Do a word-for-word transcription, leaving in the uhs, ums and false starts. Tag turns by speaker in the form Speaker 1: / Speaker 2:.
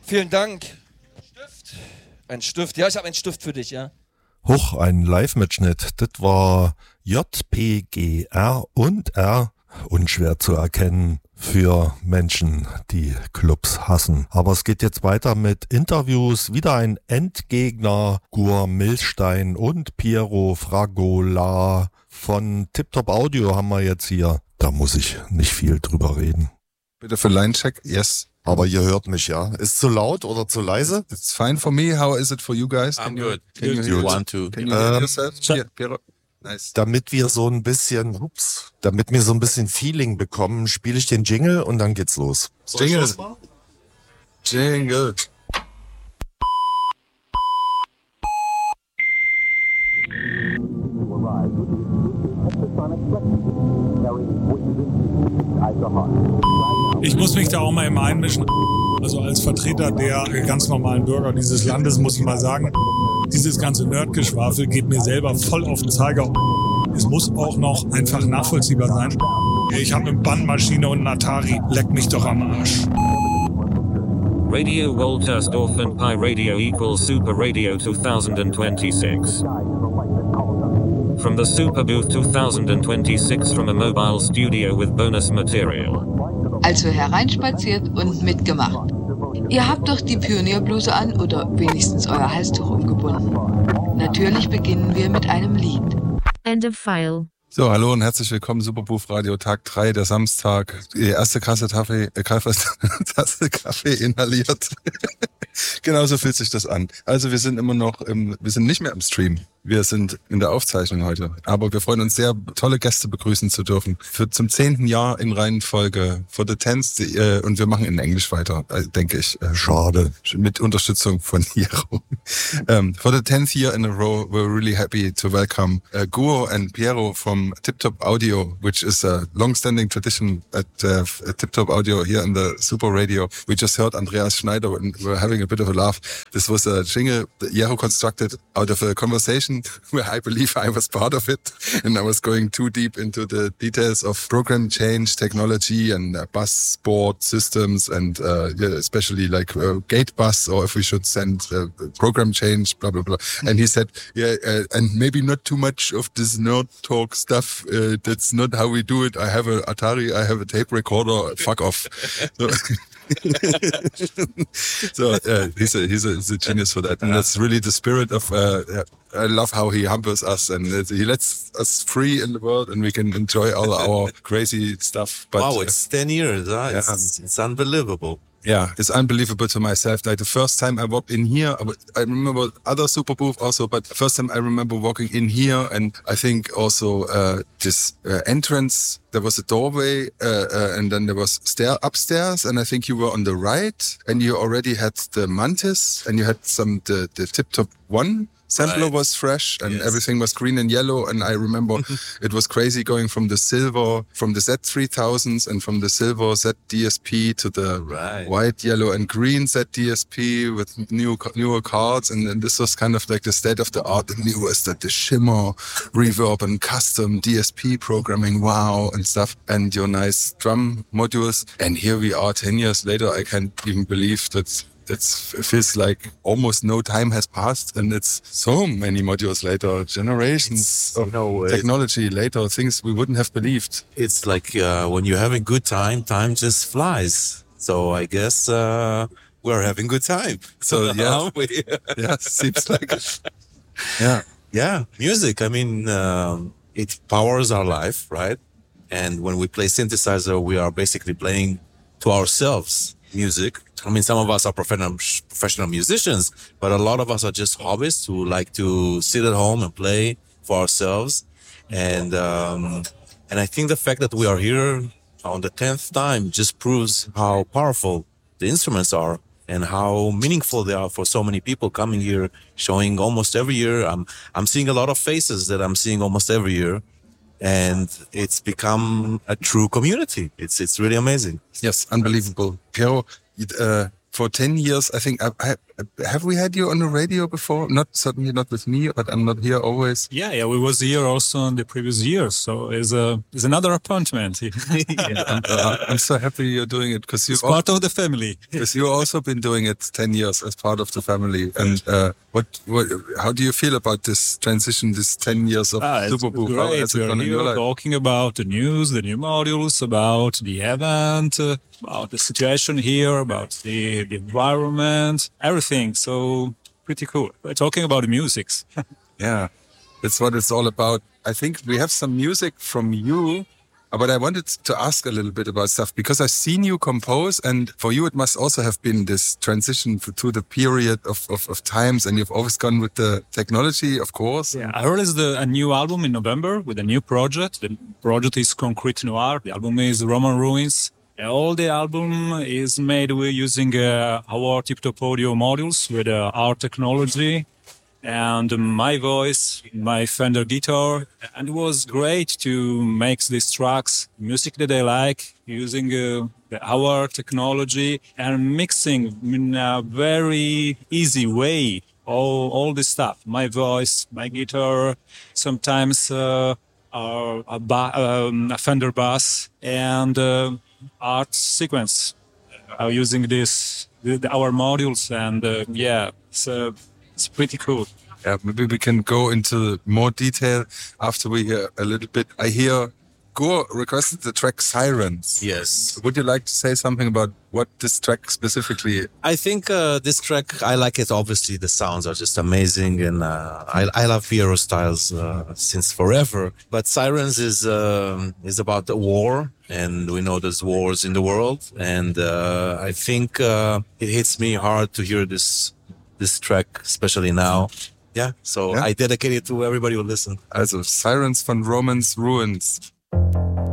Speaker 1: Vielen Dank. Stift. Ein Stift. Ja, ich habe einen Stift für dich, ja.
Speaker 2: Hoch, ein Live-Mitschnitt. Das war J P G R und R. Unschwer zu erkennen für Menschen, die Clubs hassen. Aber es geht jetzt weiter mit Interviews. Wieder ein Endgegner. Gur Milstein und Piero Fragola von Tiptop Audio haben wir jetzt hier. Da muss ich nicht viel drüber reden.
Speaker 3: Bitte für Line-Check. Yes.
Speaker 4: Aber ihr hört mich, ja. Ist zu laut oder zu leise?
Speaker 3: It's fine for me. How is it for you guys?
Speaker 5: I'm
Speaker 3: can
Speaker 5: good.
Speaker 3: You, can
Speaker 5: good.
Speaker 3: you,
Speaker 5: you want to?
Speaker 3: Can you hear
Speaker 4: Ähm,
Speaker 3: yourself? Yeah, Piero. Nice.
Speaker 4: Damit wir so ein bisschen, ups, damit wir so ein bisschen Feeling bekommen, spiele ich den Jingle und dann geht's los.
Speaker 3: Jingle. Jingle.
Speaker 6: Ich muss mich da auch mal immer einmischen. Also als Vertreter der ganz normalen Bürger dieses Landes muss ich mal sagen, dieses ganze Nerdgeschwafel geht mir selber voll auf den Zeiger. Es muss auch noch einfach nachvollziehbar sein. Ich habe eine Bandmaschine und einen Atari. Leck mich doch am Arsch.
Speaker 7: Radio Woltersdorf and Pi Radio equals Super Radio twenty twenty-six. From the Super Booth twenty twenty-six from a mobile studio with bonus material.
Speaker 8: Also hereinspaziert und mitgemacht. Ihr habt doch die Pionierbluse an oder wenigstens euer Halstuch umgebunden. Natürlich beginnen wir mit einem Lied.
Speaker 9: End of file.
Speaker 3: So, hallo und herzlich willkommen, Superbooth Radio, Tag drei, der Samstag. Die erste Kasse Kaffee, äh, Tasse Kaffee inhaliert. Genauso fühlt sich das an. Also wir sind immer noch im, wir sind nicht mehr im Stream. Wir sind in der Aufzeichnung heute. Aber wir freuen uns sehr, tolle Gäste begrüßen zu dürfen. Für zum zehnten Jahr in Reihenfolge for the tenth, äh, und wir machen in Englisch weiter, äh, denke ich. Äh,
Speaker 4: Schade.
Speaker 3: Mit Unterstützung von Piero. um, for the tenth year in a row, we're really happy to welcome uh, Guo and Piero from Tiptop Audio, which is a long-standing tradition at, uh, at Tiptop Audio here in the Super Radio. We just heard Andreas Schneider and we're having a bit of a laugh. This was a jingle that Piero constructed out of a conversation where I believe I was part of it, and I was going too deep into the details of program change technology and uh, bus board systems and uh, yeah, especially like uh, gate bus, or if we should send uh, program change, blah, blah, blah. And he said, yeah, uh, and maybe not too much of this nerd talk stuff. Uh, that's not how we do it. I have an Atari, I have a tape recorder, fuck off. So, so uh, he's, a, he's, a, he's a genius for that. And that's really the spirit of, uh, I love how he humbles us and he lets us free in the world and we can enjoy all our crazy stuff. But,
Speaker 5: wow, it's uh, ten years. Huh? It's,
Speaker 3: yeah.
Speaker 5: it's unbelievable.
Speaker 3: Yeah, it's unbelievable to myself. Like the first time I walked in here, I remember other Super Booth also, but the first time I remember walking in here, and I think also uh, this uh, entrance, there was a doorway, uh, uh, and then there was stair upstairs, and I think you were on the right, and you already had the Mantis, and you had some the the Tip Top One. Sampler right. was fresh and yes. everything was green and yellow. And I remember it was crazy going from the silver, from the Z three thousands and from the silver Z D S P to the right. white, yellow and green Z D S P with new newer cards. And then this was kind of like the state of the art. The newest, that the shimmer, reverb and custom D S P programming, wow, and stuff. And your nice drum modules. And here we are ten years later. I can't even believe that it feels like almost no time has passed, and it's so many modules later, generations
Speaker 5: it's,
Speaker 3: of
Speaker 5: no,
Speaker 3: technology it, later, things we wouldn't have believed.
Speaker 5: It's like uh, when you're having good time, time just flies. So I guess uh, we're having good time.
Speaker 3: So yeah, yeah, seems like it. Yeah,
Speaker 5: yeah, music. I mean, um, it powers our life, right? And when we play synthesizer, we are basically playing to ourselves music. I mean, some of us are professional professional musicians, but a lot of us are just hobbyists who like to sit at home and play for ourselves. And um, and I think the fact that we are here on the tenth time just proves how powerful the instruments are and how meaningful they are for so many people coming here, showing almost every year. I'm I'm seeing a lot of faces that I'm seeing almost every year. And it's become a true community. It's it's really amazing.
Speaker 3: Yes, unbelievable. Piero, uh, for ten years, I think I, I have we had you on the radio before? Not certainly not with me, but I'm not here always.
Speaker 6: Yeah, yeah, we was here also in the previous years, so it's a it's another appointment.
Speaker 3: Yeah, I'm, uh, I'm so happy you're doing it because
Speaker 6: It's
Speaker 3: you
Speaker 6: part of the family.
Speaker 3: because you also been doing it ten years as part of the family. And uh, what what how do you feel about this transition? This ten years of
Speaker 6: Ah, it's
Speaker 3: Superbooth? How
Speaker 6: great.
Speaker 3: has it
Speaker 6: We're
Speaker 3: gone in your
Speaker 6: here
Speaker 3: life?
Speaker 6: talking about the news, the new modules, about the event, uh, about the situation here, about the, the environment, everything. So pretty cool. We're talking about the musics.
Speaker 3: Yeah, that's what it's all about. I think we have some music from you, uh, but I wanted to ask a little bit about stuff because I've seen you compose, and for you it must also have been this transition f- to the period of, of, of times, and you've always gone with the technology, of course.
Speaker 6: Yeah, I released the, a new album in November with a new project. The project is Concrete Noir. The album is Roman Ruins. And all the album is made with using uh, our tip-top audio modules with uh, our technology and my voice, my Fender guitar. And it was great to make these tracks, music that I like, using uh, the, our technology and mixing in a very easy way. All, all this stuff, my voice, my guitar, sometimes uh, uh, a, ba- um, a Fender bass, and uh, art sequence uh, using this the, the- our modules, and uh, yeah, it's uh, it's pretty cool.
Speaker 3: Yeah, maybe we can go into more detail after we hear a little bit. I hear Gur requested the track Sirens.
Speaker 5: Yes.
Speaker 3: Would you like to say something about what this track specifically?
Speaker 5: I think uh, this track, I like it. Obviously, the sounds are just amazing, and uh, I, I love Euro styles uh, since forever. But Sirens is um is about the war, and we know there's wars in the world, and uh, I think uh, it hits me hard to hear this this track, especially now. Yeah, so
Speaker 3: Yeah.
Speaker 5: I dedicate it to everybody who listen.
Speaker 3: Also Sirens von Romans Ruins.